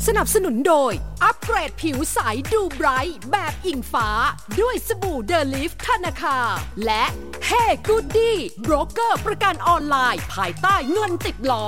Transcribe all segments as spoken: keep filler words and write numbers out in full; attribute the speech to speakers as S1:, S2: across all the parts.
S1: นับสนุนโดยอัปเกรดผิวใสดูไบรท์แบบอิงฟ้าด้วยสบู่เดลิฟธนาคารและเฮ้กูดดี้โบรกเกอร์ประกันออนไลน์ภายใต้เงินติดล้อ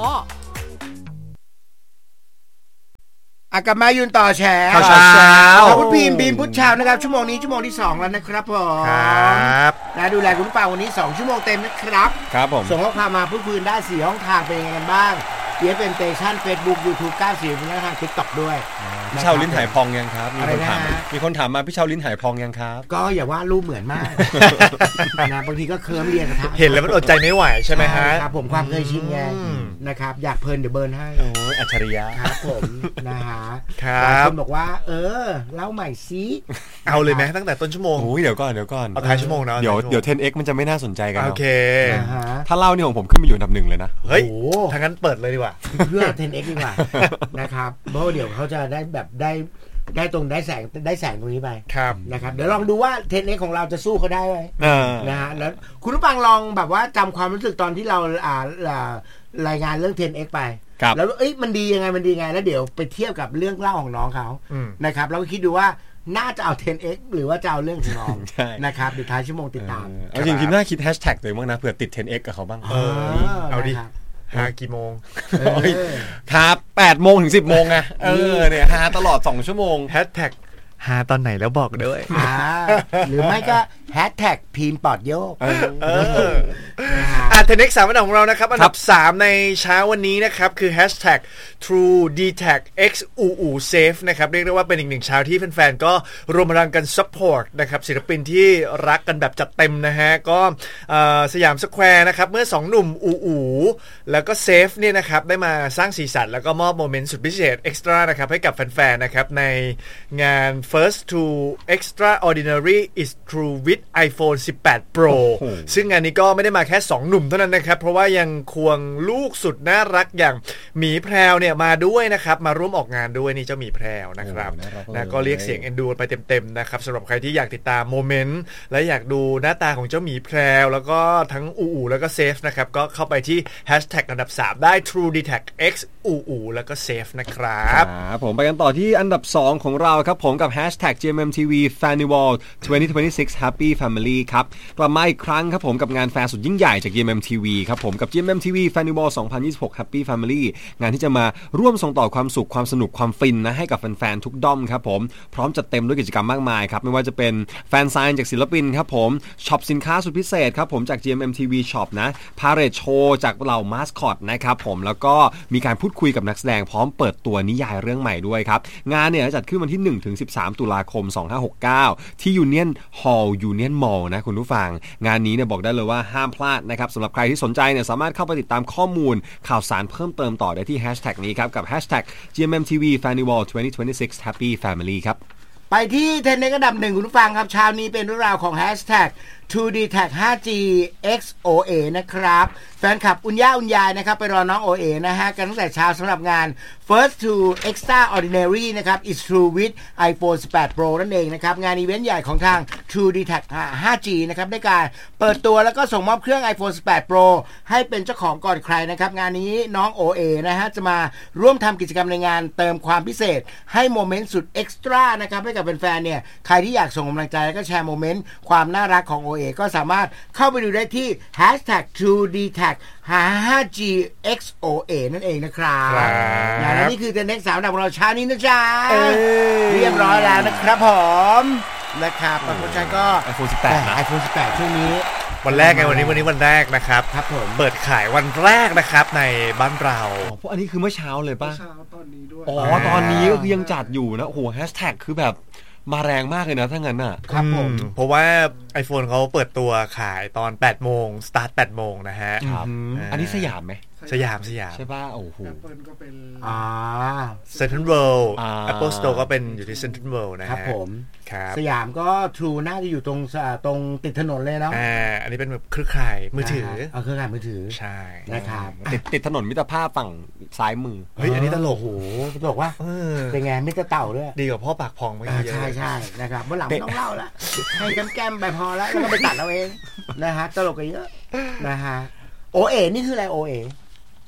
S2: อากามายืนต่อแชร์
S3: ข่าวเช้า
S2: ขอบคุณพีมพีมพุทธชาวนะครับชั่วโมงนี้ชั่วโมงที่สองแล้วนะครับผม
S3: ครับ
S2: นะดูแลคุณผู้ฟังวันนี้สองชั่วโมงเต็มนะครับ
S3: ครับผม
S2: ส่งข้อความมาพูดคุยได้สี่ห้องทางเป็นยังไงกันบ้างเอฟ เอ็ม Station Facebook YouTube เก้าสิบมีทาง TikTok ด้วย
S3: พี่เชาลิ้นหายพองยังครับมีคนถามมีคนถามมาพี่เชาลิ้นหายพองยังครับ
S2: ก็อย่าว่ารูปเหมือนมากนะบางทีก็เคิร์มเรียนกระทะ
S3: เห็นแล้วมันอดใจไม่ไหวใช่ไหมฮะ
S2: ครับผมความเคยชินไงนะครับอยากเพลินเดี๋ยวเบิร์นให้
S3: โอ้ยอัจฉริยะ
S2: ครับผมนะฮะ
S3: ครับ
S2: คนบอกว่าเออเล่าใหม่ซิ
S3: เอาเลยไหมตั้งแต่ต้นชั่วโมงโอ้ยเดี๋ยวก่อนเดี๋ยวก่อนเอาท้ายชั่วโมงนะเดี๋ยวเดี๋ยว เท็น เอ็กซ์ มันจะไม่น่าสนใจกันโอเคถ้าเล่านี่ของผมขึ้นมาอยู่อันดับหนึ่งเลยนะเฮ้ยถ้างั้นเปิดเลยดีกว่า
S2: เพื่อ เท็น เอ็กซ์ ดีกว่านะครับเพราะเดี๋ยวเขาจะได้แบบได้ได้ตรงได้แสงได้แสงตรงนี้ไปนะครับเดี๋ยวลองดูว่า เท็น เอ็กซ์ ของเราจะสู้เขาได้ไหมนะฮะแล้วคุณผู้ฟังลองแบบว่าจำความรู้สึกตอนที่เราอ่ารายงานเรื่อง เท็น เอ็กซ์ ไปแล้วเอ้ยมันดียังไงมันดียังไงแล้วเดี๋ยวไปเทียบกับเรื่องเล่าของน้องเขานะครับแล้วก็คิดดูว่าน่าจะเอา เท็น เอ็กซ์ หรือว่าจะเอาเรื่องของน้องนะครับเดี๋ยวท้ายชั่วโมงติดตาม
S3: เอาจริงๆน่าคิดแฮชแท็กตัวเองบ้างนะเผื่อติด เท็น เอ็กซ์ กับเขาบ้างเออเอาดิหากี่โมงครับแปดโมงถึงสิบโมงไงเออเนี่ยหาตลอดสองชั่วโมงแฮชแท็กหาตอนไหนแล้วบอกด้วย
S2: หรือไม่ก็แฮชแท็กพีมปอดโยก
S3: อ่ะ เท็น เอ็กซ์ สามอันดับของเรานะครับอันดับสามในเช้าวันนี้นะครับคือแฮชแท็ก True ดี แท็ก X อูอู Safe นะครับเรียกได้ว่าเป็นอีกหนึ่งเช้าที่แฟนๆก็รวมพลังกันซัพพอร์ตนะครับศิลปินที่รักกันแบบจัดเต็มนะฮะก็สยามสแควร์นะครับเมื่อสองหนุ่มอูอูแล้วก็เซฟเนี่ยนะครับได้มาสร้างสีสันแล้วก็มอบโมเมนต์สุดพิเศษเอ็กซ์ตร้านะครับให้กับแฟนๆนะครับในงาน First to Extraordinary is True with iPhone สิบแปด Pro ซึ่งงานนี้ก็ไม่ได้มาแค่สองหนุ่มเท่านั้นนะครับเพราะว่ายังควงลูกสุดน่ารักอย่างหมีแพรวเนี่ยมาด้วยนะครับมาร่วมออกงานด้วยนี่เจ้าหมีแพรวนะครับนะก็เรียกเสียงเอ็นดูไปเต็มๆนะครับสำหรับใครที่อยากติดตามโมเมนต์และอยากดูหน้าตาของเจ้าหมีแพรวแล้วก็ทั้งอูอูแล้วก็เซฟนะครับก็เข้าไปที่แฮชแท็กอันดับสามได้ True ดี แท็ก X อูอูแล้วก็เซฟนะครับผมไปกันต่อที่อันดับสองของเราครับผมกับแฮชแท็ก จี เอ็ม เอ็ม ที วี Fanival สองพันยี่สิบหก Happy Family ครับกลับมาอีกครั้งครับผมกับงานแฟร์สุดยิ่งใหญ่จาก จี เอ็ม เอ็ม ที วี ครับผมกับ จี เอ็ม เอ็ม ที วี Fanival สองพันยี่สิบหก Happy Family งานที่จะมาร่วมส่งต่อความสุขความสนุกความฟินนะให้กับแฟนๆทุกด้อมครับผมพร้อมจัดเต็มด้วยกิจกรรมมากมายครับไม่ว่าจะเป็นแฟนไซน์จากศิลปินครับผมช็อปสินค้าสุดพิเศษครับผมจาก จี เอ็ม เอ็ม ที วี Shop นะพาเรดโชว์จากเหล่ามาสคอตนะครับผมแล้วก็มีการพูดคุยกับนักแสดงพร้อมเปิดตัวนิยายเรื่องใหม่ด้วยครับงานเนี่ยจัดขึ้นวันที่หนึ่งถึงสิบสามตุลาคมสองพันห้าร้อยหกสิบเก้าที่ Union Hall Union Mall นะคุณผู้ฟังงานนี้เนี่ยบอกได้เลยว่าห้ามพลาดนะครับสำหรับใครที่สนใจเนี่ยสามารถเข้าไปติดตามข้อมูลข่าวสารเพิ่มเติมต่อได้ที่แฮชแท็กนี้ครับกับแฮชแท็ก จี เอ็ม เอ็ม ที วี Fanival สองพันยี่สิบหก Happy Family ครับ
S2: ไปที่เทรนด์ในอันดับหนึ่งคุณผู้ฟังครับเช้านี้เป็นเรื่องราวของแฮชแท็ก ทู ดี แท็ก ไฟว์จี เอ็กซ์ โอ เอ นะครับแฟนคลับอุ่นย่าอุ่นยายนะครับไปรอน้อง โอ เอ นะฮะกันตั้งแต่เช้าสำหรับงาน First to Extraordinary นะครับ is True with iPhone สิบแปด Pro นั่นเองนะครับงานอีเวนต์ใหญ่ของทาง ทู ดี แท็ก ไฟว์จี นะครับได้การเปิดตัวแล้วก็ส่งมอบเครื่อง iPhone สิบแปด Pro ให้เป็นเจ้าของก่อนใครนะครับงานนี้น้อง โอ เอ นะฮะจะมาร่วมทำกิจกรรมในงานเติมความพิเศษให้โมเมนต์สุดเอ็กซ์ตร้านะครับให้กับแฟนๆเนี่ยใครที่อยากส่งกำลังใจแล้วก็แชร์โมเมนต์ความน่ารักของ โอ เอ ก็สามารถเข้าไปดูได้ที่ แฮชแท็ก ทู ดี แท็ก ไฟว์จี เอ็กซ์ โอ เอ นั่นเองนะครับและนี่คือเทรนด์เน็กซ์สามอันดับของเราเช้านี้นะจ๊ะเรียบร้อยแล้วนะครับผมนะครับบางคนก็
S3: iPhone สิบแปด
S2: iPhone สิบแปดช่วงนี้
S3: วันแรกไงวันนี้วันนี้วันแรกนะครับ
S2: ครับผม
S3: เปิดขายวันแรกนะครับในบ้านเราอ๋อพวกอันนี้คือเมื่อเช้าเลยป่ะ
S4: เช้าตอนนี้ด้วย
S3: อ๋อตอนนี้ก็คือยังจัดอยู่นะโอ้โหแฮชแท็กคือแบบมาแรงมากเลยนะถ้างั้นน่ะ
S2: ครับผม
S3: เพราะว่า iPhone เขาเปิดตัวขายตอน แปดโมงสตาร์ท แปดโมงนะฮะ
S2: ครับ
S3: อันนี้สยามไหมสยามสยาม
S4: ใช่
S3: ป่ะโอ้โห
S4: Apple ก็เป็น
S2: อ่า
S3: Central World Apple Store ก็เป็นอยู่ที่ Central World นะฮะ
S2: ครับผม
S3: ครับ
S2: สยามก็ True น่าจะอยู่ตรงตรงติดถนนเลยเนาะ
S3: อ่าอันนี้เป็นแบบเครือข่ายมือถือ
S2: เอาเครือข่ายมือถือ
S3: ใช่
S2: นะครับ
S3: ติดติดถนนมิตรภาพฝั่งซ้ายมือ
S2: เฮ้ยอันนี้ตลกโหตลกว่าเป็นไงไม่จะเต่าด้วย
S3: ดีกว่าพ่อปากพองไม่เยอะ
S2: ใช่ใช่นะครับเมื่อหลังไม่ต้องเล่าละให้แก้มๆไปพอแล้วแล้วก็ไปตัดเอาเองนะฮะตลกกันเยอะนะฮะโอเอนี่คืออะไรโอเอ
S4: โอ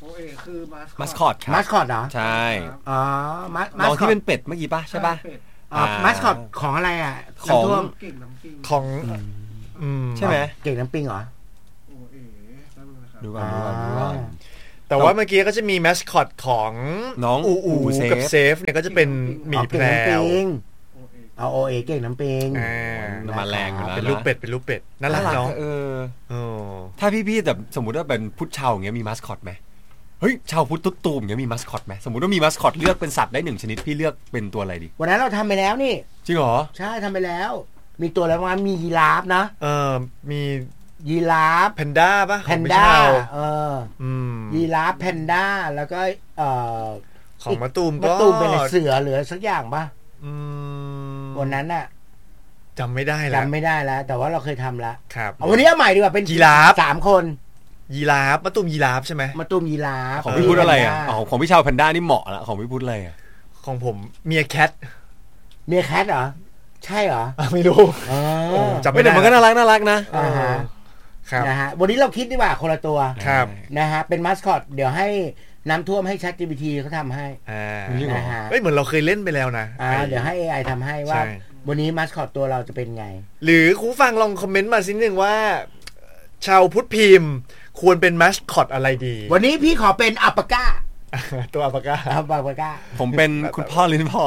S4: โอเอคือ
S5: มาสคอต
S2: มาสคอตเหรอ
S5: ใช่
S2: อ๋อมาส
S5: น้องที่เป็นเป็ดเมื่อกี้ป่ะใช่ป่ะ
S2: อ๋อมาสคอตของอะไรอ่ะ
S5: ของ
S3: ของ
S5: ใช่ไหม
S2: เก่งน้ำปิงเหรอ
S5: ดูก่อนดูก่อนดูก่อน
S3: แต่ว่าเมื่อกี้ก็จะมีแมสคอตของ
S5: น้อง
S3: อูอูกับเซฟเนี่ยก็จะเป็นหมีแพรว
S2: เอาโอเอเก่งน้ำปิง
S5: มาแรงอยู่แล้ว
S3: เป็นลูกเป็ดเป็นลูกเป็ดน่ารักเนาะ
S5: เออถ้าพี่ๆแต่สมมุติว่าเป็นพุทธเชาอย่างเงี้ยมีมาสคอตไหมเฮ้ยชาวพุทธตุ๊ดตูมอย่างเงี้ยมีมาสคอตไหมสมมติว่ามีมาสคอตเลือกเป็นสัตว์ได้หนึ่งชนิดพี่เลือกเป็นตัวอะไรดี
S2: วันนั้นเราทำไปแล้วนี่
S5: จริงเหรอ
S2: ใช่ทำไปแล้วมีตัวอะไรบ้างมียีราฟนะ
S3: เออมี
S2: ยีราฟ
S3: แพนด้าป่ะ
S2: แพนด้าเออยีราฟแพนด้าแล้วก็เอ่อ
S3: ของมะตูมก็
S2: มะตูมเป็นเสือหรือสักอย่างป่ะวันนั้นน่ะ
S3: จำไม่ได้แล้ว
S2: จำไม่ได้แล้วแต่ว่าเราเคยทำแล้ว
S3: ครับ
S2: วันนี้เอาใหม่ดีกว่าเป็น
S3: ยีราฟ
S2: สามคน
S3: ยีราฟมะตูมยีราฟใช่ไหม
S2: มะตูมยีราฟ
S5: ของพี่พุทธอะไรอ่ะอ๋อของพี่ชาวแพนด้านี่เหมาะละของพี่พุทธอะไรอ่ะ
S3: ของผมเมียแคท
S2: เมียแคทเหรอใช่เหรอ
S3: ไม่รู้
S5: จำไม่ได้มันก็น่ารักน่ารักนะ
S2: นะฮะวันนี้เราคิดดีกว่าคนละตัว
S3: ครับ
S2: นะฮะเป็นมาสคอตเดี๋ยวให้น้ำท่วมให้ ChatGPT เขาทำให้
S3: นะฮะเฮ้ยเหมือนเราเคยเล่นไปแล้วนะ
S2: เดี๋ยวให้ เอ ไอ ทำให้ว่าวันนี้มาสคอตตัวเราจะเป็นไง
S3: หรือคุณฟังลองคอมเมนต์มาสินึงว่าชาวพุทธพิมพ์ควรเป็นมาสคอตอะไรดี
S2: วันนี้พี่ขอเป็นอัปปะก้า
S3: ตัวอัปปะก้า
S2: อัปปะก้า
S5: ผมเป็นคุณพ่อลิ้นพอง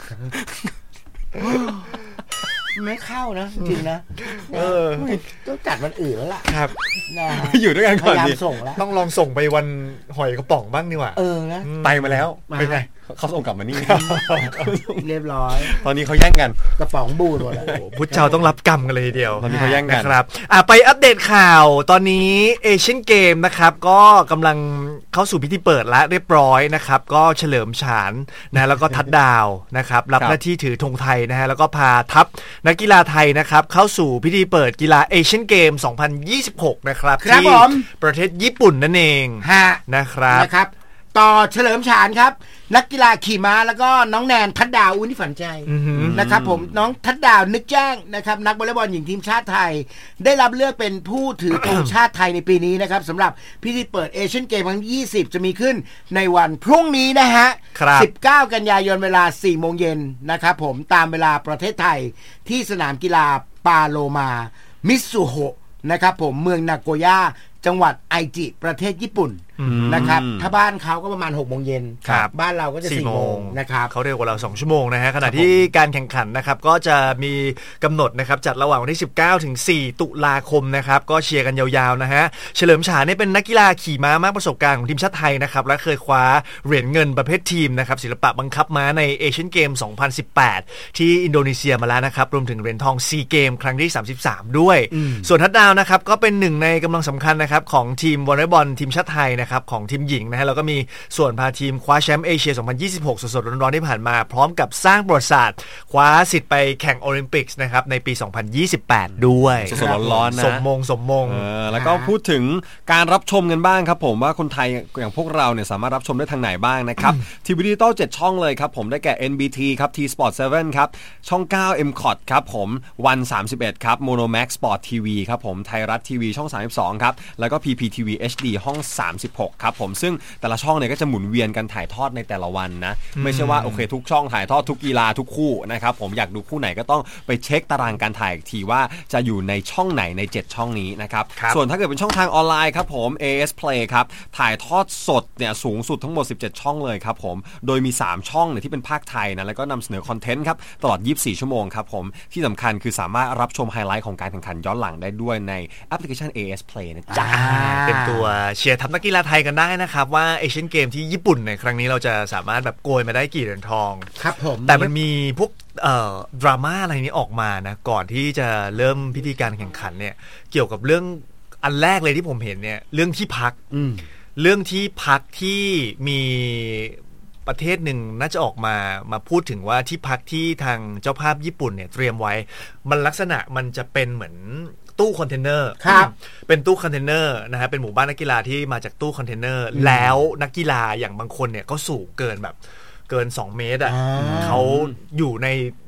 S2: ไม่เข้านะจริงนะเออต้องจัดวันอื่นแล้วล่ะ
S3: ครับ
S2: นะ
S5: อยู่ด้วยกันก่อนดิ
S3: ต้องลองส่งไปวันหอยกระป๋องบ้างดีกว่า
S2: เออนะ
S3: ไปมาแล้วเป็นไง
S5: เขาส่งกลับมานี่
S2: เรียบร้อย
S5: ตอนนี้เขาแย่งกัน
S2: กระป๋องบูดหมดแล้ว
S3: พุทธเจ้าต้องรับกรรมกันเลยทีเดียว
S5: ตอนนี้เขาแย่งกัน
S3: ครับอ่ะไปอัปเดตข่าวตอนนี้เอเชียนเกมนะครับก็กำลังเข้าสู่พิธีเปิดแล้วเรียบร้อยนะครับก็เฉลิมฉานนะแล้วก็ทัดดาวนะครับรับหน้าที่ถือธงไทยนะฮะแล้วก็พาทัพนักกีฬาไทยนะครับเข้าสู่พิธีเปิดกีฬาเอเชียนเกมสองพันยี่สิบหกนะครับที่ประเทศญี่ปุ่นนั่นเองนะครับ
S2: นะครับต่อเฉลิมฉานครับนักกีฬาขี่ม้าแล้วก็น้องแนนทัดดาวอุ้นที่ฝันใจนะครับผมน้องทัดดาวนึกแจ้งนะครับนักวอลเลย์บอลหญิงทีมชาติไทยได้รับเลือกเป็นผู้ถือธงชาติไทยในปีนี้นะครับสำหรับพิธีเปิดเอเชียนเกมครั้งที่ยี่สิบจะมีขึ้นในวันพรุ่งนี้นะฮะสิบเก้ากันยายนเวลา สี่โมงเย็นนะครับผมตามเวลาประเทศไทยที่สนามกีฬาปาโลมามิซุโฮะนะครับผมเมืองนาโกย่าจังหวัดไอจิประเทศญี่ปุ่นนะครับถ้าบ้านเขาก็ประมาณหกโมงเย็นบ้านเราก็จะสี่โมงนะครับ
S3: เขาเร็วกว่าเราสองชั่วโมงนะฮะขณะที่การแข่งขันนะครับก็จะมีกำหนดนะครับจัดระหว่างวันที่สิบเก้าถึงสี่ตุลาคมนะครับก็เชียร์กันยาวๆนะฮะเฉลิมฉานเนี่ยเป็นนักกีฬาขี่ม้ามากประสบการณ์ของทีมชาติไทยนะครับและเคยคว้าเหรียญเงินประเภททีมนะครับศิลปะบังคับม้าในเอเชียนเกมสองพันสิบแปดที่อินโดนีเซียมาแล้วนะครับรวมถึงเหรียญทองซีเกมครั้งที่สามสิบสามด้วยส่วนทัดดาวนะครับก็เป็นหนึ่งในกำลังสำคัญนะครับของทีมวอลเลย์บอลทีมชาติไทยนะครับของทีมหญิงนะฮะแล้วก็มีส่วนพาทีมคว้าแชมป์เอเชียสองพันยี่สิบหกสดๆร้อนๆที่ผ่านมาพร้อมกับสร้างประวัติศาสตร์คว้าสิทธิ์ไปแข่งโอลิมปิกส์นะครับในปีสองพันยี่สิบแปดด้วย
S5: สดๆร้อนๆนะ
S3: สมมงสมมง
S5: เออแล้วก็พูดถึงการรับชมกันบ้างครับผมว่าคนไทยอย่างพวกเราเนี่ยสามารถรับชมได้ทางไหนบ้างนะครับทีวีดิจิตอลเจ็ดช่องเลยครับผมได้แก่ เอ็น บี ที ครับ T Sport เซเว่นครับช่องเก้า เอ็ม ซี โอ ที ครับผมวันสามสิบเอ็ดครับ Monomax Sport ที วี ครับผมไทยรัฐทีวีช่องสามสิบสองครับแล้วก็ พี พี ที วี เอช ดี ห้องสามสิบหกครับผมซึ่งแต่ละช่องเนี่ยก็จะหมุนเวียนกันถ่ายทอดในแต่ละวันนะไม่ใช่ว่าโอเคทุกช่องถ่ายทอดทุกกีฬาทุกคู่นะครับผมอยากดูคู่ไหนก็ต้องไปเช็คตารางการถ่ายอีกทีว่าจะอยู่ในช่องไหนในเจ็ดช่องนี้นะครับส่วนถ้าเกิดเป็นช่องทางออนไลน์ครับผม เอ เอส Play ครับถ่ายทอดสดเนี่ยสูงสุดทั้งหมดสิบเจ็ดช่องเลยครับผมโดยมีสามช่องเนี่ยที่เป็นภาคไทยนะแล้วก็นำเสนอคอนเทนต์ครับตลอดยี่สิบสี่ชั่วโมงครับผมที่สำคัญคือสามารถรับชมไฮไลท์ของการแข่งขันย้อนหลังได้ด้วยในแอปพลิเคชัน เอ เอส Play นะจ๊ะ
S3: เป็นตัวเชียร์ทัพนักกีฬาไทยกันได้นะครับว่าเอเชียนเกมที่ญี่ปุ่นในครั้งนี้เราจะสามารถแบบโกยมาได้กี่เหรียญทอง
S2: ครับผม
S3: แต่มันมีพวกเอ่อดราม่าอะไรนี้ออกมานะก่อนที่จะเริ่มพิธีการแข่งขันเนี่ยเกี่ยวกับเรื่องอันแรกเลยที่ผมเห็นเนี่ยเรื่องที่พักเรื่องที่พักที่มีประเทศหนึ่งน่าจะออกมามาพูดถึงว่าที่พักที่ทางเจ้าภาพญี่ปุ่นเนี่ยเตรียมไว้มันลักษณะมันจะเป็นเหมือนตู้คอนเทนเนอร์
S2: ครับ
S3: เป็นตู้คอนเทนเนอร์นะฮะเป็นหมู่บ้านนักกีฬาที่มาจากตู้คอนเทนเนอร์แล้วนักกีฬาอย่างบางคนเนี่ยก็สูงเกินแบบเกินสองเมตรอ่ะเขาอยู่ใน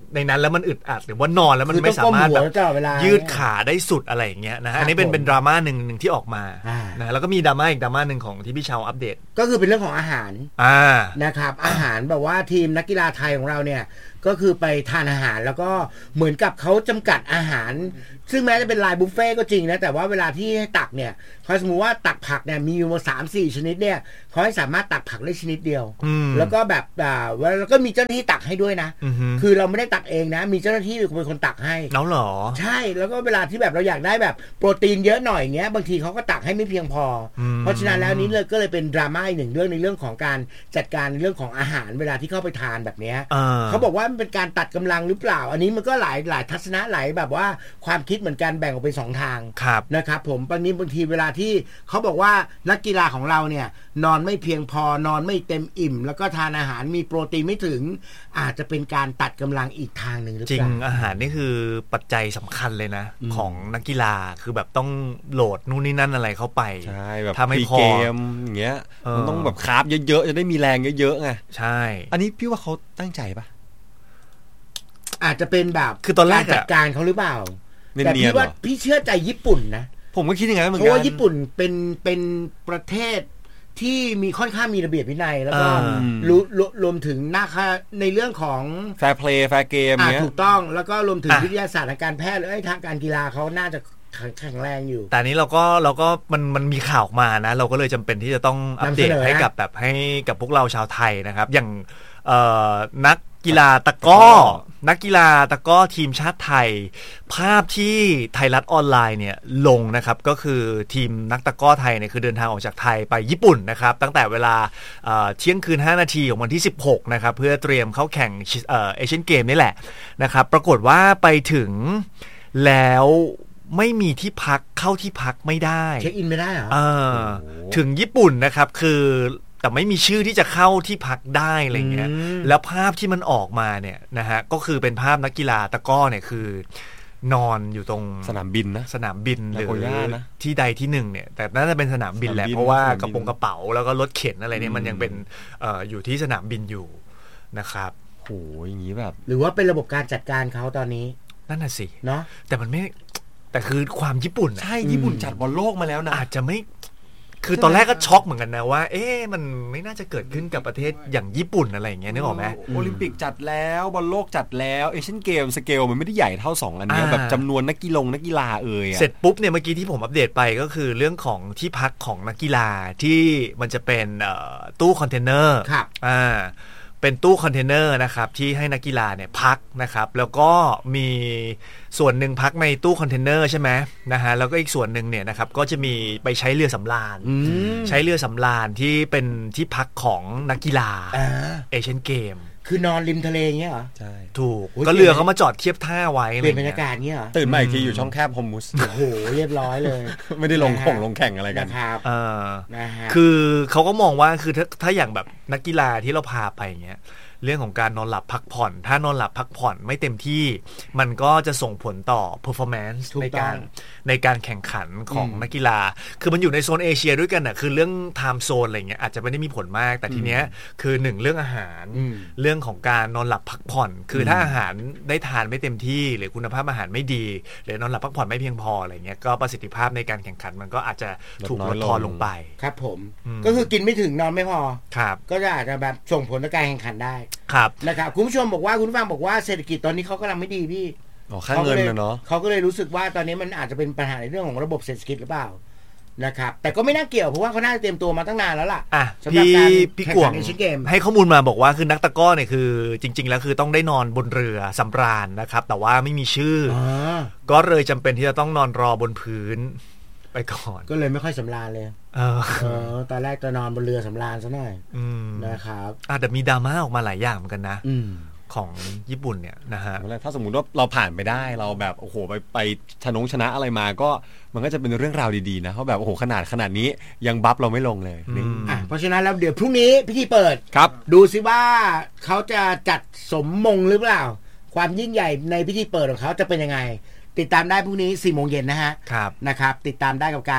S3: ในนั้นแล้วมันอึดอัดหรือว่านอนแล้วมันไม่สามารถแบบยืดขาได้สุดอะไรอย่างเงี้ยนะฮะอันนี้เป็นเป็นดราม่าหนึ่งหนึ่งที่ออกมานะแล้วก็มีดราม่าอีกดราม่าหนึ่งของที่พี่เชาอัปเดต
S2: ก็คือเป็นเรื่องของอาหารนะครับอาหารแบบว่าทีมนักกีฬาไทยของเราเนี่ยก็คือไปทานอาหารแล้วก็เหมือนกับเขาจำกัดอาหารซึ่งแม้จะเป็นไลน์บุฟเฟ่ก็จริงนะแต่ว่าเวลาที่ให้ตักเนี่ยเขาสมมติว่าตักผักเนี่ยมีอยู่มาสามสี่ชนิดเนี่ยเขาให้สามารถตักผักได้ชนิดเดียวแล้วก็แบบอ่าแล้วก็มีเจ้าหน้าที่ตักให้ด้วยนะคือเราไม่ได้ตักเองนะมีเจ้าหน้าที่เป็นคนตักให้
S3: แล้วหรอ
S2: ใช่แล้วก็เวลาที่แบบเราอยากได้แบบโปรตีนเยอะหน่อยเงี้ยบางทีเขาก็ตักให้ไม่เพียงพอเพราะฉะนั้นแล้วนี้เลยก็เลยเป็นดราม่าอีกหนึ่งเรื่องในเรื่องของการจัดการในเรื่องของอาหารเวลาที่เข้าไปทานแบบนี้เขาบอกว่ามันเป็นการตัดกำลังหรือเปล่าอันนี้มันก็หลายหลายทัศนะหลายแบบว่าความคิดเหมือนกันแบ่งออกเป็นสองทางนะครับผมบางทีบางทีเวลาที่เขาบอกว่านักกีฬาของเราเนี่ยนอนไม่เพียงพอนอนไม่เต็มอิ่มแล้วก็ทานอาหารมีโปรตีนไม่ถึงอาจจะเป็นการตัดกำลังอีกทางหนึ่งหรือเปล่า
S3: จริงอาหารนี่คือปัจจัยสำคัญเลยนะของนักกีฬาคือแบบต้องโหลดนู่นนี่นั่นอะไรเข้าไป
S5: ใช่แบบทำให้พอเกมอย่างเงี้ยมันต้องแบบคาร์บเยอะๆจะได้มีแรงเยอะๆไง
S3: ใช่
S5: อันนี้พี่ว่าเขาตั้งใจปะ
S2: อาจจะเป็นแบบ
S3: คือตอนแรก
S2: จัดการเขาหรือเปล่าแต่พี่ว่าพี่เชื่อใจญี่ปุ่นนะ
S5: ผมก็คิดอย่างนั้นเหมือนกัน
S2: เพราะว่าญี่ปุ่นเป็นเป็นประเทศที่มีค่อนข้างมีระเบียบวินัยแล้วก็รวมถึงหน้าค่าในเรื่องของ
S5: แฟร์เพลย์แฟร์เกมเนี้ย
S2: ถูกต้องแล้วก็รวมถึงวิทยาศาสตร์ทางการแพทย์หรือทางการกีฬาเขาน่าจะแข็งแรงอยู่
S3: แต่นี้เราก็เราก็มันมันมีข่าวมานะเราก็เลยจำเป็นที่จะต้องอัปเดตให้กับแบบให้กับพวกเราชาวไทยนะครับอย่างนักกีฬาตะก้อนักกีฬาตะก้อทีมชาติไทยภาพที่ไทยรัฐออนไลน์เนี่ยลงนะครับก็คือทีมนักตะก้อไทยเนี่ยคือเดินทางออกจากไทยไปญี่ปุ่นนะครับตั้งแต่เวลาเที่ยงคืนห้านาทีของวันที่สิบหกนะครับเพื่อเตรียมเข้าแข่งเอเชียนเกมนี่แหละนะครับปรากฏว่าไปถึงแล้วไม่มีที่พักเข้าที่พักไม่ได้
S2: เช็คอินไม่ได้เหรอ
S3: ถึงญี่ปุ่นนะครับคือแต่ไม่มีชื่อที่จะเข้าที่พักได้อะไรเงี้ยแล้วภาพที่มันออกมาเนี่ยนะฮะก็คือเป็นภาพนักกีฬาตะก้อเนี่ยคือนอนอยู่ตรง
S5: สนามบินนะ
S3: สนามบินหรือที่ใดที่หนึ่งเนี่ยแต่น่าจะเป็นสนามบินแหละเพราะว่ากระโปรงกระเป๋าแล้วก็รถเข็นอะไรเนี่ยมันยังเป็นเอ่ออยู่ที่สนามบินอยู่นะครับ
S5: โหอย่างนี้แบบ
S2: หรือว่าเป็นระบบการจัดการเขาตอนนี้
S3: นั่นน่ะสิ
S2: เนาะ
S3: แต่มันไม่แต่คือความญี่ปุ่น
S5: ใช่ญี่ปุ่นจัดบอลโลกมาแล้วนะ
S3: อาจจะไม่คือตอนแรกก็ช็อกเหมือนกันนะว่าเอ๊ะมันไม่น่าจะเกิดขึ้นกับประเทศอย่างญี่ปุ่นอะไรอย่างเงี้ยนึกออกไหม
S5: โอลิมปิกจัดแล้วบอลโลกจัดแล้วเอเชียนเกมสเกลมันไม่ได้ใหญ่เท่าสองอันนี้แบบจำนวนนักกีฬานักกีฬาเอ่ย
S3: เสร็จปุ๊บเนี่ยเมื่อกี้ที่ผมอัปเดตไปก็คือเรื่องของที่พักของนักกีฬาที่มันจะเป็นตู้คอนเทนเนอร์
S2: ครับ
S3: อ่าเป็นตู้คอนเทนเนอร์นะครับที่ให้นักกีฬาเนี่ยพักนะครับแล้วก็มีส่วนหนึ่งพักในตู้คอนเทนเนอร์ใช่ไหมนะฮะแล้วก็อีกส่วนหนึ่งเนี่ยนะครับก็จะมีไปใช้เรือสำราญใช้เรือสำราญที่เป็นที่พักของนักกีฬาเอเชียนเกม
S2: คือนอนริมทะเลเงี้ยเหรอ
S5: ใช่
S3: ถูกก็เรือเขามาจอดเทียบท่าไว้
S2: เปลี่ยนบรรยากาศเงี้ยเหรอ
S5: ตื่นมาอีกทีอยู่ช่องแคบฮอมมุส
S2: โอ้โหเรียบร้อยเลย
S5: ไม่ได้ลงข่งลงแข่งอะไรกัน
S2: ครับ
S3: เออคือเขาก็มองว่าคือถ้าถ้าอย่างแบบนักกีฬาที่เราพาไปเงี้ยเรื่องของการนอนหลับพักผ่อนถ้านอนหลับพักผ่อนไม่เต็มที่มันก็จะส่งผลต่อ performance ในการในการแข่งขันของนักกีฬาคือมันอยู่ในโซนเอเชียด้วยกันน่ะคือเรื่อง time zone อะไรเงี้ยอาจจะไม่ได้มีผลมากแต่ทีเนี้ยคือหนึ่งเรื่องอาหารเรื่องของการนอนหลับพักผ่อนคือถ้าอาหารได้ทานไม่เต็มที่หรือคุณภาพอาหารไม่ดีหรือนอนหลับพักผ่อนไม่เพียงพออะไรเงี้ยก็ประสิทธิภาพในการแข่งขันมันก็อาจจะถูกลดทอนลงไป
S2: ครับผมก็คือกินไม่ถึงนอนไม่พอ
S3: ครับ
S2: ก็จะอาจจะแบบส่งผลต่อการแข่งขันได้
S3: ครับ
S2: นะครับคุณผู้ชมบอกว่าคุณผู้ฟังบอกว่าเศรษฐกิจตอนนี้เขากำลังไม่ดีพี่
S5: ค่าเงินเนาะ
S2: เขาก็เลยรู้สึกว่าตอนนี้มันอาจจะเป็นปัญหาในเรื่องของระบบเศรษฐกิจหรือเปล่านะครับแต่ก็ไม่น่าเกี่ยวเพราะว่าเขาน่าจะเตรียมตัวมาตั้งนานแล้วล่ะ
S3: สำหรับการแข่งขันเอเชียนเกมให้ข้อมูลมาบอกว่าคือนักตะก้อเนี่ยคือจริงๆแล้วคือต้องได้นอนบนเรือสำราญนะครับแต่ว่าไม่มีชื่อก็เลยจำเป็นที่จะต้องนอนรอบนพื้นไปก่อน
S2: ก็เลยไม่ค่อยสำราญเลย
S3: เออ
S2: เออตอนแรกจะนอนบนเรือสำราญซะหน่อยนะครับ
S3: อ่ะแต่มีดราม่าออกมาหลายอย่างเหมือนกันนะของญี่ปุ่นเนี่ยนะฮะ
S5: ถ้าสมมุติว่าเราผ่านไปได้เราแบบโอ้โหไปไปชนงชนะอะไรมาก็มันก็จะเป็นเรื่องราวดีๆนะเพราะแบบโอ้โหขนาดขนาดนี้ยังบัฟเราไม่ลงเลย
S2: อ่ะเพราะฉะนั้นแล้วเดี๋ยวพรุ่งนี้พิธีเปิด
S5: ครับ
S2: ดูซิว่าเขาจะจัดสมมงหรือเปล่าความยิ่งใหญ่ในพิธีเปิดของเขาจะเป็นยังไงติดตามได้พรุ่งนี้สี่โมงเย็นนะฮะนะครับติดตามได้กับการ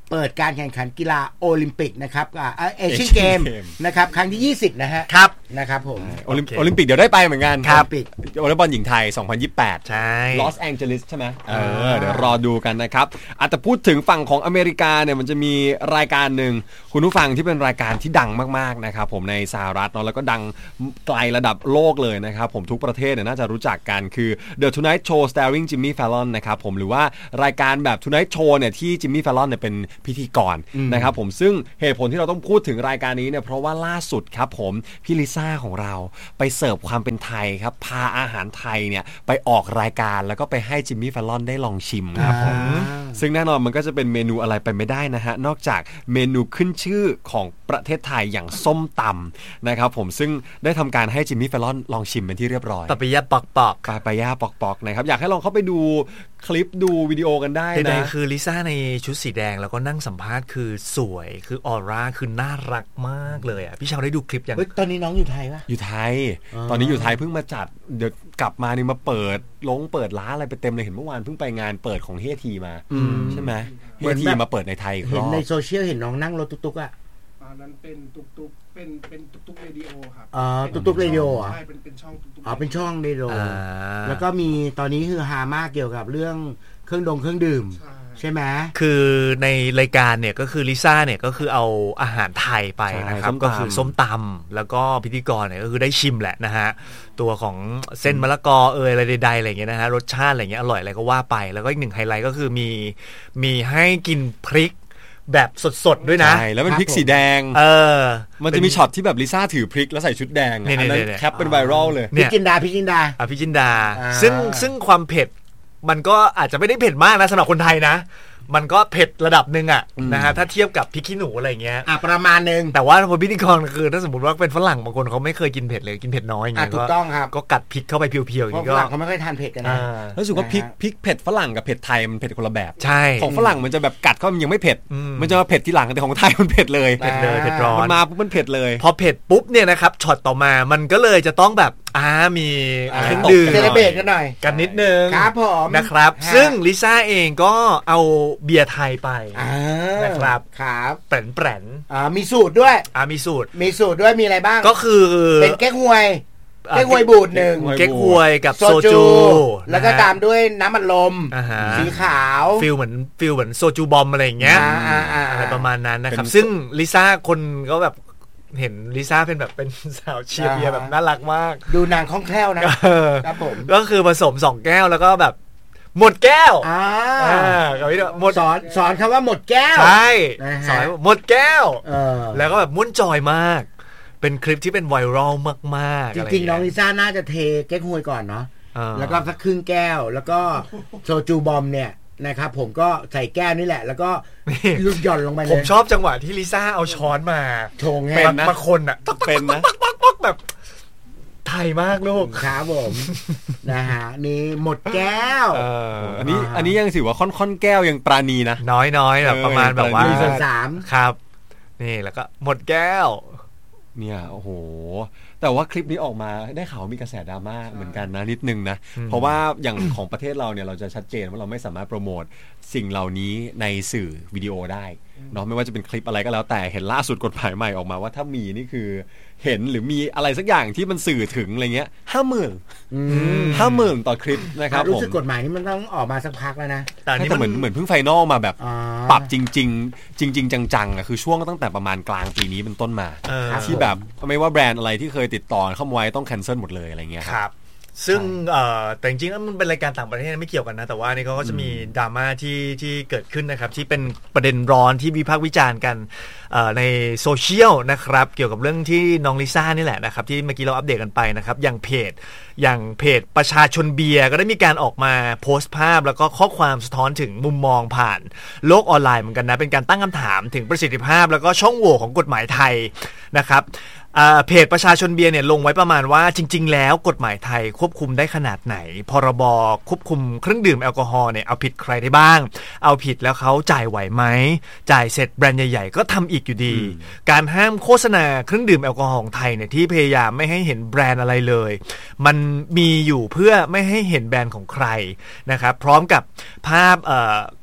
S2: เปิดการแข่งขันกีฬาโอลิมปิกนะครับอ่าเอเชียนเกมนะครับครั้งที่ยี่สิบนะฮะ
S3: ครับ
S2: นะครับผม
S5: โอลิมโอลิมปิกเดี๋ยวได้ไปเหมือนกัน
S2: ครับ
S5: วอลเลย์บอลหญิงไทยสองพันยี่สิบแปด
S3: ใช่
S5: ลอสแองเจลิสใช่ไหมเออเดี๋ยวรอดูกันนะครับอาจจะพูดถึงฝั่งของอเมริกาเนี่ยมันจะมีรายการหนึ่งคุณผู้ฟังที่เป็นรายการที่ดังมากๆนะครับผมในสหรัฐเนาะแล้วก็ดังไกลระดับโลกเลยนะครับผมทุกประเทศเนี่ยน่าจะรู้จักกันคือ The Tonight Show starring Jimmy Fallon นะครับผมหรือว่ารายการแบบ Tonight Show เนี่ยที่ Jimmy Fallon เนี่ยเป็นพิธีกรนะครับผมซึ่งเหตุผลที่เราต้องพูดถึงรายการนี้เนี่ยเพราะว่าล่าสุดครับผมพี่ลิซ่าของเราไปเสิร์ฟความเป็นไทยครับพาอาหารไทยเนี่ยไปออกรายการแล้วก็ไปให้ Jimmy Fallon ได้ลองชิมครับผมซึ่งแน่นอนมันก็จะเป็นเมนูอะไรไปไม่ได้นะฮะนอกจากเมนูขึ้นชื่อของประเทศไทยอย่างส้มตำนะครับผมซึ่งได้ทำการให้ Jimmy Fallon ลองชิมเป็นที่เรียบร้อย
S3: ปะปะยะปอกปอก
S5: ปะปะยะปอกปอกนะครับอยากให้ลองเข้าไปดูคลิปดูวิดีโอกันได้นะ
S3: ใดๆคือลิซ่าในชุดสีแดงแล้วก็นั่งสัมภาษณ์คือสวยคือออร่าคือน่ารักมากเลยอ่ะพี่ชาวได้ดูคลิปยัง
S2: ตอนนี้น้องอยู่ไทยปะ
S5: อยู่ไทยตอนนี้อยู่ไทยเพิ่งมาจัดเดี๋ยวกลับมานี่มาเปิดลงเปิดร้านอะไรไปเต็มเลยเห็นเมื่อวานเพิ่งไปงานเปิดของเฮทีมาใช่ไหมเฮทีมาเปิดในไทย
S2: เห็นในโซเชียลเห็นน้องนั่งรถตุ๊กๆอ่ะ
S4: อันนั้นเป็นตุ๊กๆเป็นเป็นตุ๊กๆเรดิโอครับ
S2: อ๋อตุ๊กๆเรดิโออ่ะ
S4: ใช่เป็นเป็นช่องตุ๊กๆ
S2: อ๋อเป็นช่องเรดิโอแล้วก็มีตอนนี้คือฮามากเกี่ยวกับเรื่องเครื่องดองเครื่องดื่มใช่ไหม
S3: คือในรายการเนี่ยก็คือลิซ่าเนี่ยก็คือเอาอาหารไทยไปนะครับก็คือส้มตำแล้วก็พิธีกรเนี่ยก็คือได้ชิมแหละนะฮะตัวของเส้นมะละกอเอยอะไรใดๆอะไรเงี้ยนะฮะรสชาติอะไรเงี้ยอร่อยอะไรก็ว่าไปแล้วก็อีกหนึ่งไฮไลท์ก็คือมีมีให้กินพริกแบบสดๆด้วยนะ
S5: ใช่แล้วเป็นพริกสีแดง
S3: เออ
S5: มันจะมีช็อตที่แบบลิซ่าถือพริกแล้วใส่ชุดแดงอันนั้นแคปเป็นไวรัลเลย
S2: พริกจินดาพริกจินดา
S3: อ่ะพริกจินดาซึ่งซึ่งความเผ็ดมันก็อาจจะไม่ได้เผ็ดมากนะสำหรับคนไทยนะมันก็เผ็ดระดับหนึ่งอ่ะนะฮะถ้าเทียบกับพริกขี้หนูอะไรเงี้ย
S2: อ่ะประมาณนึง
S3: แต่ว่าพอพิธีกรคือถ้าสมมติว่าเป็นฝรั่งบางคนเขาไม่เคยกินเผ็ดเลยกินเผ็ดน้อยอย่างเงี้ย
S2: ถูกต้องครับ
S3: ก็กัดพริกเข้าไปเพียวๆอย่างงี้ก็
S2: ฝรั่งเขาไม่ค่อยทานเผ็ดกันนะ
S5: รู้สึกว่าพริกพริกเผ็ดฝรั่งกับเผ็ดไทยมันเผ็ดคนละแบบ
S3: ใช่
S5: ของฝรั่งมันจะแบบกัดเข้ามันยังไม่เผ็ดมันจะมาเผ็ดทีหลังแต่ของไทยมันเผ็ดเลย
S3: เผ็ดเลยเผ็ดร้อน
S5: มันมาปุ๊บมันเผ็ดเลย
S3: พอเผ็ดปุ๊บเนี่ยนะครับช็อตต่อมามันก็เลยจะต้องแบบอ่ามีเครื่องดื่ม
S2: เซเลเบรตกันหน่อย
S3: กันนิดนึง
S2: ครับผม
S3: นะครับซึ่งลิซ่าเองก็เอาเบียร์ไทยไปนะครับ
S2: ครับ
S3: แปรนแปรน
S2: อ่ามีสูตรด้วย
S3: อ่ามีสูตร
S2: มีสูตรด้วยมีอะไรบ้าง
S3: ก็คือ
S2: เป็นเก๊กฮวยเก๊กฮวยบูดหนึ่ง
S3: เก๊กฮวยกับโซจู
S2: แล้วก็ตามด้วยน้ำมันลมสีขาว
S3: ฟิลเหมือนฟิลเหมือนโซจูบอมอะไรอย่างเงี้ยอะไรประมาณนั้นนะครับซึ่งลิซ่าคนก็แบบเห็นลิซ่าเป็นแบบเป็นสาวเชียร์เบียร์แบบน่ารักมาก
S2: ดูนางคล่องแคล่วนะครับผม
S3: ก็คือผสมสองแก้วแล้วก็แบบหมดแก้ว
S2: อ่า
S3: หมด
S2: สอนสอนคำว่าหมดแก้ว
S3: ใช่สอนหมดแก้วแล้วก็แบบม้วนจอยมากเป็นคลิปที่เป็นไวรัลมากๆ
S2: จริงๆน้องลิซ่าน่าจะเทเก๊กฮวยก่อนเนาะแล้วก็สักครึ่งแก้วแล้วก็โซจูบอมเนี่ยนะครับผมก็ใส่แก้วนี่แหละแล้วก็ลูกหย่อนลงไปเลย
S3: ผมชอบจังหวะที่ลิซ่าเอาช้อนมา
S2: ชงไง
S3: เป็นมาคนอ่ะ
S5: เป็นนะ
S3: แบบไทยมากลูก
S2: ครับผมนะฮะนี่หมดแก้ว
S5: อันนี้อันนี้ยังถือว่าค่อนๆแก้วยังปราณีนะ
S3: น้อยๆแบบประมาณแบบว่า
S2: สาม
S3: ครับนี่แล้วก็หมดแก้ว
S5: เนี่ยโอ้โหแต่ว่าคลิปนี้ออกมาได้ข่าวมีกระแสดราม่าเหมือนกันนะนิดนึงนะเพราะว่าอย่างของประเทศเราเนี่ยเราจะชัดเจนว่าเราไม่สามารถโปรโมทสิ่งเหล่านี้ในสื่อวิดีโอได้เนาะไม่ว่าจะเป็นคลิปอะไรก็แล้วแต่เห็นล่าสุดกฎหมายใหม่ออกมาว่าถ้ามีนี่คือเห็นหรือมีอะไรสักอย่างที่มันสื่อถึงอะไรเงี้ยห้าหมื่นห้าหมื่นต่อคลิปนะครับผม
S2: รู้สึกกฎหมายนี้มันต้องออกมาสักพักแล้วนะ
S5: แต่นี่เหมือนเหมือนเพิ่งไฟนอลมาแบบปรับจริงๆจริงๆจังๆอ่ะคือช่วงตั้งแต่ประมาณกลางปีนี้เป็นต้นมาที่แบบไม่ว่าแบรนด์อะไรที่เคยติดต่อเข้ามาไว้ต้องแคนเซิลหมดเลยอะไรเงี้ย
S3: ครับซึ่งแต่จริงๆแล้วมันเป็นรายการต่างประเทศไม่เกี่ยวกันนะแต่ว่านี่เขาก็จะมีดราม่าที่ที่เกิดขึ้นนะครับที่เป็นประเด็นร้อนที่วิพากษ์วิจารณ์กันในโซเชียลนะครับเกี่ยวกับเรื่องที่น้องลิซ่านี่แหละนะครับที่เมื่อกี้เราอัปเดตกันไปนะครับอย่างเพจอย่างเพจประชาชนเบียร์ก็ได้มีการออกมาโพสต์ภาพแล้วก็ข้อความสะท้อนถึงมุมมองผ่านโลกออนไลน์เหมือนกันนะเป็นการตั้งคำถามถึงประสิทธิภาพแล้วก็ช่องโหว่ของกฎหมายไทยนะครับเพจประชาชนเบียร์เนี่ยลงไว้ประมาณว่าจริงๆแล้วกฎหมายไทยควบคุมได้ขนาดไหนพรบควบคุมเครื่องดื่มแอลกอฮอล์เนี่ยเอาผิดใครได้บ้างเอาผิดแล้วเขาจ่ายไหวไหมจ่ายเสร็จแบรนด์ใหญ่ๆก็ทำอีกอยู่ดีการห้ามโฆษณาเครื่องดื่มแอลกอฮอล์ของไทยเนี่ยที่พยายามไม่ให้เห็นแบรนด์อะไรเลยมันมีอยู่เพื่อไม่ให้เห็นแบรนด์ของใครนะครับพร้อมกับภาพ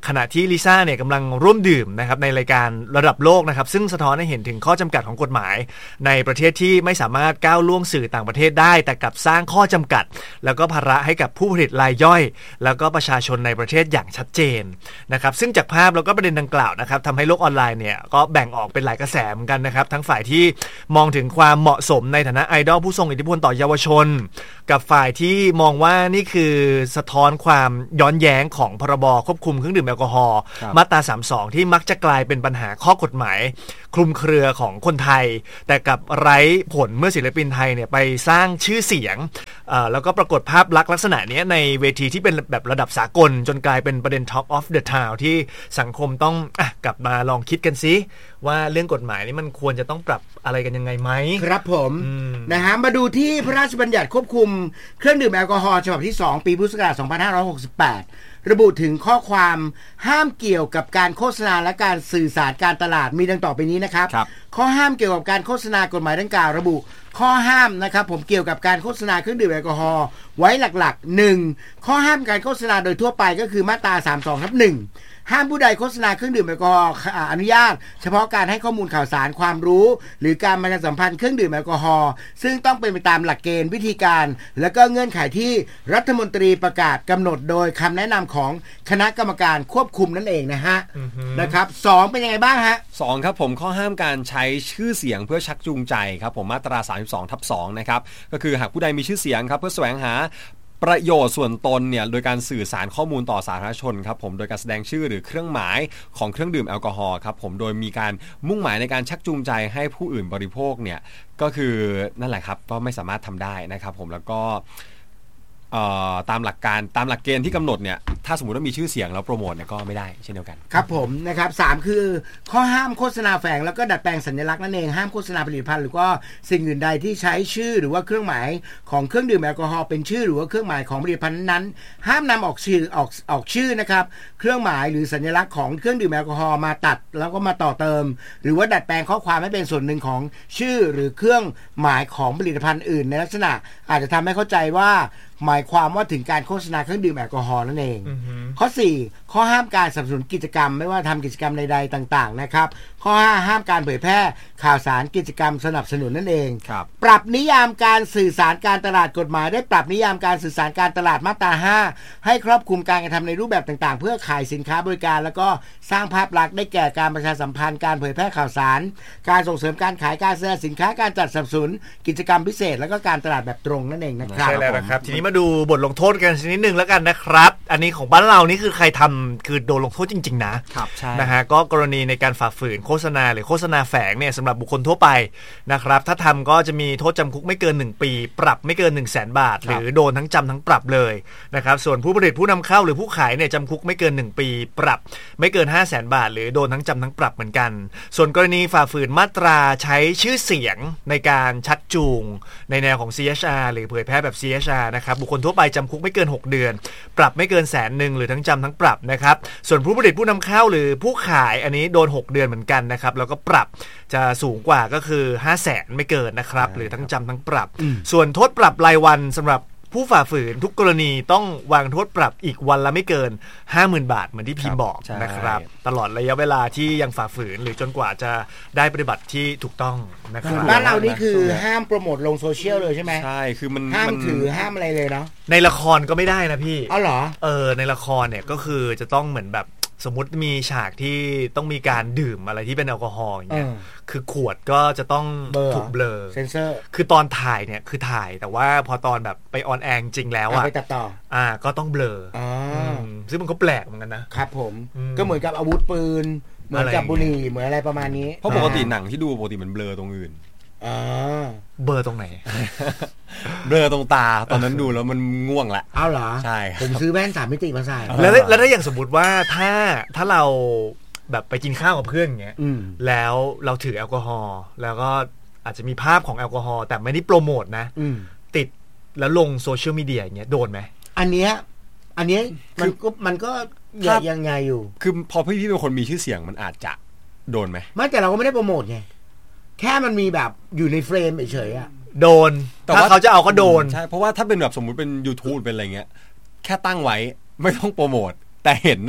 S3: ขณะที่ลิซ่าเนี่ยกำลังร่วมดื่มนะครับในรายการระดับโลกนะครับซึ่งสะท้อนให้เห็นถึงข้อจำกัดของกฎหมายในประเทศที่ไม่สามารถก้าวล่วงสื่อต่างประเทศได้แต่กลับสร้างข้อจำกัดแล้วก็ภาระให้กับผู้ผลิตรายย่อยแล้วก็ประชาชนในประเทศอย่างชัดเจนนะครับซึ่งจากภาพแล้วก็ประเด็นดังกล่าวนะครับทำให้โลกออนไลน์เนี่ยก็แบ่งออกเป็นหลายกระแสเหมือนกันนะครับทั้งฝ่ายที่มองถึงความเหมาะสมในฐานะไอดอลผู้ทรงอิทธิพลต่อเยาวชนกับฝ่ายที่มองว่านี่คือสะท้อนความย้อนแย้งของพรบควบคุมเครื่องดื่มแอลกอฮอล์มาตราสามสิบสองที่มักจะกลายเป็นปัญหาข้อกฎหมายคลุมเครือของคนไทยแต่กับไร้ผลเมื่อศิลปินไทยเนี่ยไปสร้างชื่อเสียงแล้วก็ปรากฏภาพลักษณ์ลักษณะนี้ในเวทีที่เป็นแบบระดับสากลจนกลายเป็นประเด็น Talk of the Town ที่สังคมต้องอ่ะกลับมาลองคิดกันซิว่าเรื่องกฎหมายนี้มันควรจะต้องปรับอะไรกันยังไงไหม
S2: ครับผมนะฮะมาดูที่พระราชบัญญัติควบคุมเครื่องดื่มแอลกอฮอล์ฉบับที่สองปีพุทธศักราชสองพันห้าร้อยหกสิบแปดระบุถึงข้อความห้ามเกี่ยวกับการโฆษณาและการสื่อสารการตลาดมีดังต่อไปนี้นะครับข้อห้ามเกี่ยวกับการโฆษณากฎหมายดังกล่าวระบุข้อห้ามนะครับผมเกี่ยวกับการโฆษณาเครื่องดื่มแอลกอฮอล์ไว้หลักๆหนึ่งข้อห้ามการโฆษณาโดยทั่วไปก็คือมาตราสามสิบสองทับหนึ่งห้ามผู้ใดโฆษณาเครื่องดื่มแอลกอฮอล์อนุญาตเฉพาะการให้ข้อมูลข่าวสารความรู้หรือการประชาสัมพันธ์เครื่องดื่มแอลกอฮอล์ซึ่งต้องเป็นไปตามหลักเกณฑ์วิธีการและก็เงื่อนไขที่รัฐมนตรีประกาศกำหนดโดยคำแนะนำของคณะกรรมการควบคุมนั่นเองนะฮะ mm-hmm. นะครับสองเป็นยังไงบ้างฮะ
S5: สองครับผมข้อห้ามการใช้ชื่อเสียงเพื่อชักจูงใจครับผมมาตราสามสิบสองทับสองนะครับก็คือหากผู้ใดมีชื่อเสียงครับเพื่อแสวงหาประโยชน์ส่วนตนเนี่ยโดยการสื่อสารข้อมูลต่อสาธารณชนครับผมโดยการแสดงชื่อหรือเครื่องหมายของเครื่องดื่มแอลกอฮอล์ครับผมโดยมีการมุ่งหมายในการชักจูงใจให้ผู้อื่นบริโภคเนี่ยก็คือนั่นแหละครับก็ไม่สามารถทำได้นะครับผมแล้วก็ตามหลักการตามหลักเกณฑ์ที่กำหนดเนี่ยถ้าสมมติว่ามีชื่อเสียงแล้วโปรโมทเนี่ยก็ไม่ได้เช่นเดียวกัน
S2: ครับผมนะครับสามคือข้อห้ามโฆษณาแฝงแล้วก็ดัดแปลงสัญลักษณ์นั่นเองห้ามโฆษณาผลิตภัณฑ์หรือว่าสิ่งอื่นใดที่ใช้ชื่อหรือว่าเครื่องหมายของเครื่องดื่มแอลกอฮอล์เป็นชื่อหรือว่าเครื่องหมายของผลิตภัณฑ์นั้นห้ามนำออกชื่อออกออกชื่อนะครับเครื่องหมายหรือสัญลักษณ์ของเครื่องดื่มแอลกอฮอล์มาตัดแล้วก็มาต่อเติมหรือว่าดัดแปลงข้อความให้เป็นส่วนหนึ่งของชื่อหรือเครื่องหมายของผลิตภัณฑ์อื่นในลักษณะอาจจะทำให้เข้าใจว่าหมายความว่าถึงการโฆษณาเครื่องดื่มแอลกอฮอล์นั่นเอง mm-hmm. ข้อสี่ข้อห้ามการสนับสนุนกิจกรรมไม่ว่าทำกิจกรรมใดๆต่างๆนะครับข้อห้าห้ามการเผยแพร่ข่าวสารกิจกรรมสนับสนุนนั่นเองปรับนิยามการสื่อสารการตลาดกฎหมายได้ปรับนิยามการสื่อสารการตลาดมาตราห้าให้ครอบคลุมการกระทำในรูปแบบต่างๆเพื่อขายสินค้าบริการแล้วก็สร้างภาพลักษณ์ได้แก่การประชาสัมพันธ์การเผยแพร่ข่าวสารการส่งเสริมการขายการแสดงสินค้าการจัดสนับสนุนกิจกรรมพิเศษแล้วก็การตลาดแบบตรงนั่นเองนะครับ
S3: ใช่แล้วนะครับทีนี้มาดูบทลงโทษกันนิดนึงแล้วกันนะครับอันนี้ของบ้านเรานี่คือใครทำคือโดนลงโทษจริงๆนะครับใช่นะฮะก็กรณีในการฝ่าฝืนโฆษณาหรือโฆษณาแฝงเนี่ยสำหรับบุคคลทั่วไปนะครับถ้าทำก็จะมีโทษจำคุกไม่เกินหนึ่งปีปรับไม่เกิน หนึ่งแสน บาทหรือโดนทั้งจำทั้งปรับเลยนะครับส่วนผู้ผลิตผู้นำเข้าหรือผู้ขายเนี่ยจำคุกไม่เกินหนึ่งปีปรับไม่เกิน ห้าแสน บาทหรือโดนทั้งจำทั้งปรับเหมือนกันส่วนกรณีฝ่าฝืนมาตราใช้ชื่อเสียงในการชักจูงในแนวของ ซี เอช อาร์ หรือเผยแพร่แบบ ซี เอช อาร์ นะครับบุคคลทั่วไปจำคุกไม่เกินหกเดือนปรับไม่เกินแสนหนึ่งหรือทั้งจำทั้งปรับนะครับส่วนผู้ผลิตผู้นำเข้าหรือผู้ขายอันนี้โดนหกเดือนเหมือนกันนะครับแล้วก็ปรับจะสูงกว่าก็คือ ห้าแสน ไม่เกินนะครับหรือทั้งจำทั้งปรับส่วนโทษปรับรายวันสำหรับผู้ฝ่าฝืนทุกกรณีต้องวางโทษปรับอีกวันละไม่เกิน ห้าหมื่น บาทเหมือนที่พิมพ์บอกนะครับตลอดระยะเวลาที่ยังฝ่าฝืนหรือจนกว่าจะได้ปฏิบัติที่ถูกต้องนะครับ
S2: บ้านเรานี่คือห้ามโปรโมทลงโซเชียลเลยใช่ไหม
S5: ใช่คือมัน
S2: ห้ามถือห้ามอะไรเลยเนาะ
S3: ในละครก็ไม่ได้นะพี่
S2: อ๋อเหรอ
S3: เออในละครเนี่ยก็คือจะต้องเหมือนแบบสมมุติมีฉากที่ต้องมีการดื่มอะไรที่เป็นแอลกอฮอล์อย่างเงี้ยคือขวดก็จะต้องถูกเบลอ
S2: เซนเซอร์
S3: คือตอนถ่ายเนี่ยคือถ่ายแต่ว่าพอตอนแบบไปออนแอร์จริงแล้วอ่ะ
S2: ไปตัดต่อ
S3: อ่าก็ต้องเบลออ๋อซึ่งมันก็แปลกเหมือนกันนะครับ
S2: ผมก็เหมือนกับอาวุธปืนเหมือนกับบุหรี่เหมือนอะไรประมาณนี้
S5: เพราะปกติหนังที่ดูปกติมันเบลอตรงอื่น
S2: อ๋อ
S3: เบลอตรงไหน
S5: เบลอตรงตาตอนนั้นดูแล้วมันง่วงละ
S2: อ้าวเหรอ
S5: ใช่
S2: ผมซื้อแว่นสามมิติมาใส่
S3: แล้วแล้วถ้าอย่างสมมติว่าถ้าถ้าเราแบบไปกินข้าวกับเพื่อนอย่างเงี้ยแล้วเราถือแอลกอฮอล์แล้วก็อาจจะมีภาพของแอลกอฮอล์แต่ไม่ได้โปรโมทนะติดแล้วลงโซเชียลมีเดียอย่างเงี้ยโดนไหม
S2: อันเนี้ยอันเนี้ยมันก็มันก็ยังไงอยู่
S5: คือพอพี่พี่เป็นคนมีชื่อเสียงมันอาจจะโดนไหม
S2: ไม่แต่เราก็ไม่ได้โปรโมทไงแค่มันมีแบบอยู่ในเฟรมเฉยๆอะ
S3: โดนแต่ถ้าเขาจะเอาก็โดน
S5: ใช่เพราะว่าถ้าเป็นแบบสมมุติเป็น YouTube เป็นอะไรเงี้ยแค่ตั้งไว้ไม่ต้องโปรโมทแต่เห็นอะ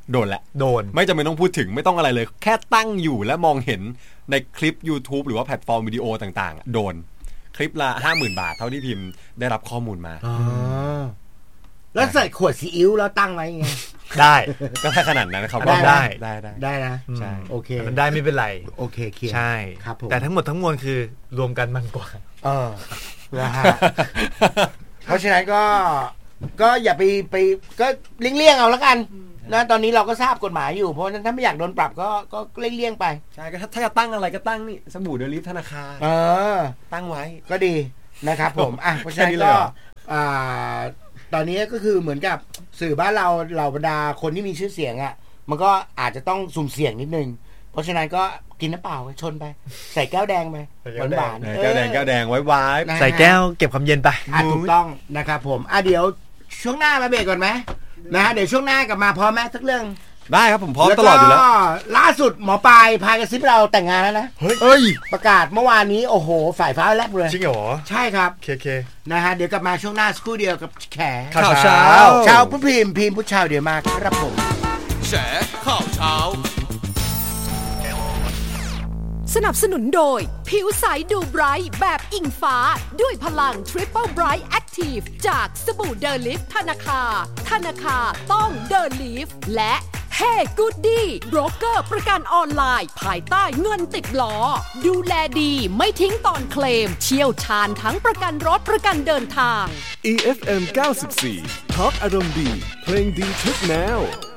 S5: โดนละ
S3: โดน
S5: ไม่จำเป็นต้องพูดถึงไม่ต้องอะไรเลยแค่ตั้งอยู่และมองเห็นในคลิป YouTube หรือว่าแพลตฟอร์มวิดีโอต่างๆโดนคลิปละ ห้าหมื่น บาทเท่าที่พิมพ์ได้รับข้อมูลมา
S2: แล้วใส่ขวดซีอิ๊วแล้วตั้งไว้ไง
S3: ได้
S5: ก็ถ้าขนาดนั้นเขาก็
S3: ได้
S5: ได้ได้
S2: ได้นะ
S5: ใช่
S2: โอเค
S3: มันได้ไม่เป็นไร
S2: โอเคเคลียร์
S3: ใช่
S2: ครับผม
S3: แต่ทั้งหมดทั้งมวลคือรวมกันมันกว่า
S2: เออนะฮะเพราะฉะนั้นก็ก็อย่าไปไปก็เลี่ยงๆเอาแล้วกันนะตอนนี้เราก็ทราบกฎหมายอยู่เพราะฉะนั้นถ้าไม่อยากโดนปรับก็ก็เลี่ยงๆไป
S5: ใช่ก็ถ้าจะตั้งอะไรก็ตั้งนี่สบู่เดลิฟธนาคาร
S2: เออ
S5: ตั้งไว้
S2: ก็ดีนะครับผมอ่ะเพราะฉะนั้นก็อ่าตอนนี้ก็คือเหมือนกับสื่อบ้านเราเหล่าบรรดาคนที่มีชื่อเสียงอ่ะมันก็อาจจะต้องสุ่มเสี่ยงนิดนึงเพราะฉะนั้นก็กินน้ำเปล่าชนไปใส่แก้วแดงไปหวาน
S5: ๆแก้วแดงแก้วแดงไว้ไว้
S3: ใส่แก้วเก็บความเย็นไป
S2: อ่ะถูกต้องนะครับผมอ่ะเดี๋ยวช่วงหน้ามาเบรกก่อนไหมนะฮะเดี๋ยวช่วงหน้ากลับมาพร้อมแม่สักเรื่อง
S5: ได้ครับผมพร้อมตลอดอยู่แล้ว
S2: ล่าสุดหมอปลายพายกระซิบเราแต่งงานแล้วนะ
S3: เฮ้ย
S2: ประกาศเมื่อวานนี้โอ้โหฝ่ายฟ้าแลบเลย
S3: จริงเหรอ
S2: ใช่ครับ
S3: เคเค
S2: นะฮะเดี๋ยวกลับมาช่วงหน้าสกู๊เดียวกับแข
S5: ข่าวเช้า
S2: เช้าผู้พิมพ์พิมพ์ผู้ชาวเดี๋ยวมาครับผม
S6: แฉข่าวเช้า
S1: สนับสนุนโดยผิวใสดูไบรท์แบบอิงฟ้าด้วยพลัง Triple Bright Active จากสบู่เดลิฟธนาคาธนาคาต้องเดลิฟและ Hey Goody โบรกเกอร์ประกันออนไลน์ภายใต้เงินติดล้อดูแลดีไม่ทิ้งตอนเคลมเชี่ยวชาญทั้งประกันรถประกันเดินทาง
S7: อี เอฟ เอ็ม เก้าสิบสี่ Talk อารมณ์ดีเพลงดีทุกแนว